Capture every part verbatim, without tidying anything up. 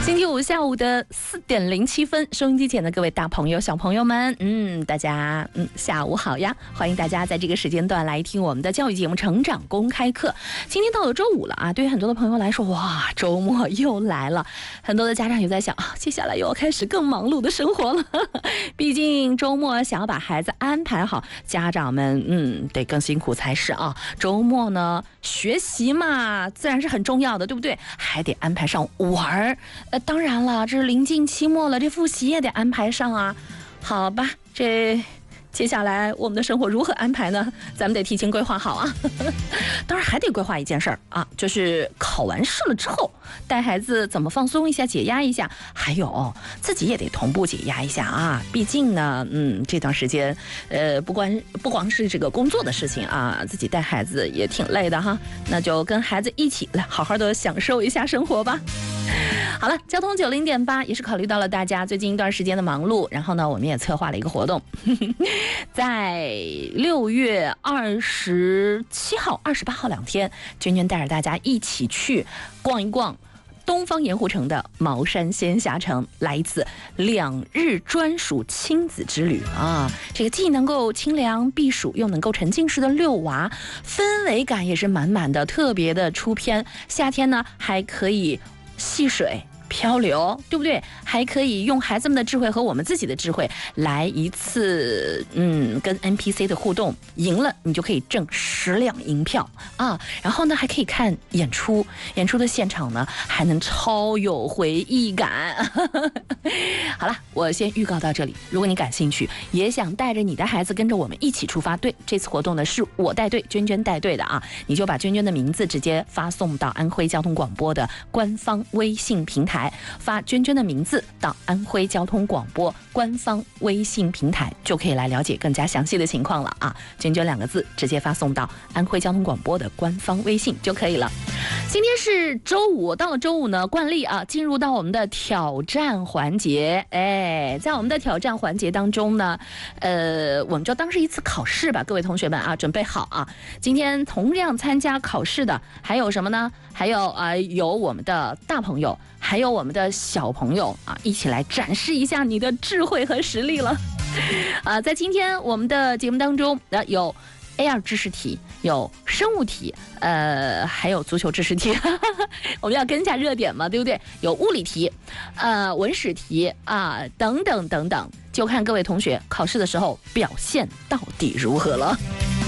星期五下午的四点零七分，收音机前的各位大朋友、小朋友们，嗯，大家嗯下午好呀！欢迎大家在这个时间段来听我们的教育节目《成长公开课》。今天到了周五了啊，对于很多的朋友来说，哇，周末又来了。很多的家长也在想啊，接下来又要开始更忙碌的生活了。毕竟周末想要把孩子安排好，家长们嗯得更辛苦才是啊。周末呢，学习嘛，自然是很重要的，对不对？还得安排上玩儿。呃，当然了，这是临近期末了，这复习也得安排上啊。好吧，这接下来我们的生活如何安排呢？咱们得提前规划好啊。当然还得规划一件事儿啊，就是考完试了之后，带孩子怎么放松一下、解压一下，还有自己也得同步解压一下啊。毕竟呢，嗯，这段时间，呃，不光不光是这个工作的事情啊，自己带孩子也挺累的哈。那就跟孩子一起来好好的享受一下生活吧。好了，交通九零点八也是考虑到了大家最近一段时间的忙碌，然后呢，我们也策划了一个活动，在六月二十七号、二十八号两天，娟娟带着大家一起去逛一逛东方盐湖城的茅山仙侠城，来一次两日专属亲子之旅啊！这个既能够清凉避暑，又能够沉浸式的遛娃，氛围感也是满满的，特别的出片。夏天呢，还可以戏水漂流，对不对？还可以用孩子们的智慧和我们自己的智慧来一次嗯跟 N P C 的互动，赢了你就可以挣十两银票啊！然后呢还可以看演出，演出的现场呢还能超有回忆感。好了，我先预告到这里，如果你感兴趣，也想带着你的孩子跟着我们一起出发，对，这次活动呢是我带队，娟娟带队的啊，你就把娟娟的名字直接发送到安徽交通广播的官方微信平台，发娟娟的名字到安徽交通广播官方微信平台，就可以来了解更加详细的情况了啊！娟娟两个字直接发送到安徽交通广播的官方微信就可以了。今天是周五，到了周五呢，惯例啊，进入到我们的挑战环节。哎，在我们的挑战环节当中呢，呃，我们就当是一次考试吧，各位同学们啊，准备好啊！今天同样参加考试的还有什么呢？还有啊、呃，有我们的大朋友，还有我们的小朋友啊，一起来展示一下你的智慧和实力了。啊，在今天我们的节目当中，呃，有 A R 知识题，有生物题，呃，还有足球知识题，我们要跟一下热点嘛，对不对？有物理题，呃，文史题啊、呃，等等等等，就看各位同学考试的时候表现到底如何了。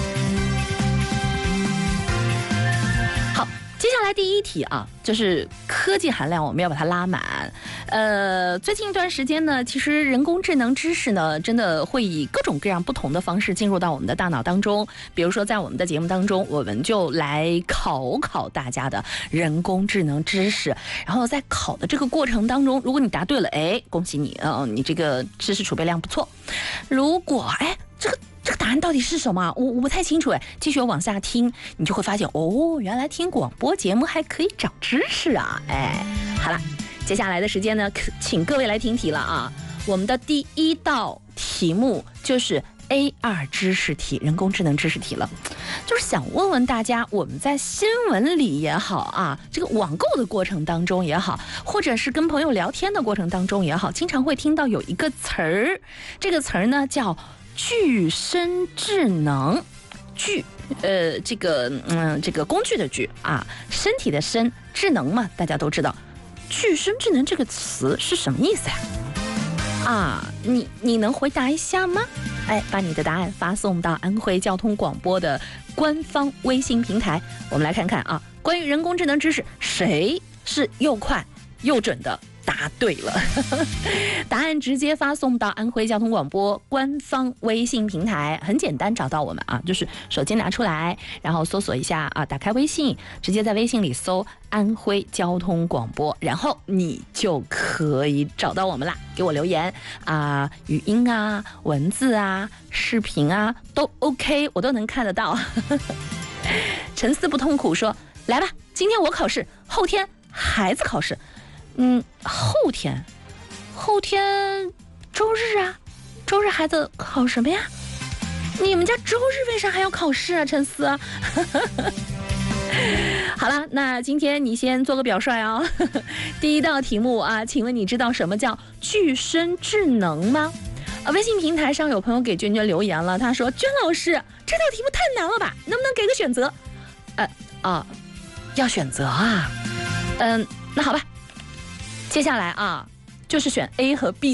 接下来第一题啊，就是科技含量，我们要把它拉满。呃，最近一段时间呢，其实人工智能知识呢，真的会以各种各样不同的方式进入到我们的大脑当中。比如说，在我们的节目当中，我们就来考考大家的人工智能知识。然后在考的这个过程当中，如果你答对了，哎，恭喜你，嗯、呃，你这个知识储备量不错。如果哎，这个。这个答案到底是什么？我我不太清楚哎。继续往下听，你就会发现哦，原来听广播节目还可以长知识啊！哎，好了，接下来的时间呢，请各位来听题了啊。我们的第一道题目就是 A 二 知识题，人工智能知识题了。就是想问问大家，我们在新闻里也好啊，这个网购的过程当中也好，或者是跟朋友聊天的过程当中也好，经常会听到有一个词儿，这个词儿呢叫具身智能。具呃这个嗯这个工具的具啊，身体的身，智能嘛，大家都知道。具身智能这个词是什么意思呀？啊，你你能回答一下吗？哎，把你的答案发送到安徽交通广播的官方微信平台，我们来看看啊，关于人工智能知识，谁是又快又准的答对了？答案直接发送到安徽交通广播官方微信平台，很简单找到我们啊，就是手机拿出来，然后搜索一下啊，打开微信，直接在微信里搜安徽交通广播，然后你就可以找到我们啦。给我留言啊、呃，语音啊、文字啊、视频啊都 OK， 我都能看得到。沉思不痛苦说，来吧，今天我考试，后天孩子考试。嗯，后天，后天周日啊，周日孩子考什么呀？你们家周日为啥还要考试啊，陈思？ 好了，那今天你先做个表率哦。第一道题目啊，请问你知道什么叫具身智能吗？呃，微信平台上有朋友给娟娟留言了，他说：“娟老师，这道题目太难了吧？能不能给个选择？”呃啊，要选择啊？嗯，那好吧，接下来啊，就是选 A 和 B。